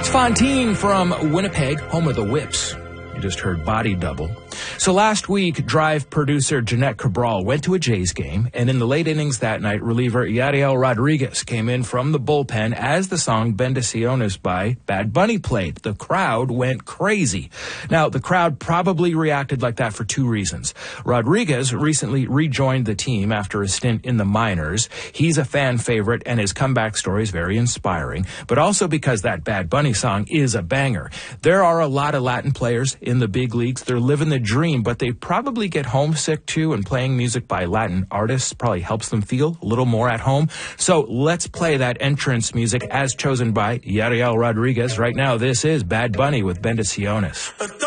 Fontaine from Winnipeg, home of the Whips. You just heard Body Double. So last week, Drive producer Jeanette Cabral went to a Jays game, and in the late innings that night, reliever Yariel Rodriguez came in from the bullpen as the song Bendiciones by Bad Bunny played. The crowd went crazy. Now, the crowd probably reacted like that for two reasons. Rodriguez recently rejoined the team after a stint in the minors. He's a fan favorite, and his comeback story is very inspiring, but also because that Bad Bunny song is a banger. There are a lot of Latin players in the big leagues. They're living the dream, but they probably get homesick too, and playing music by Latin artists probably helps them feel a little more at home. So let's play that entrance music as chosen by Yariel Rodriguez. Right now, this is Bad Bunny with Bendiciones.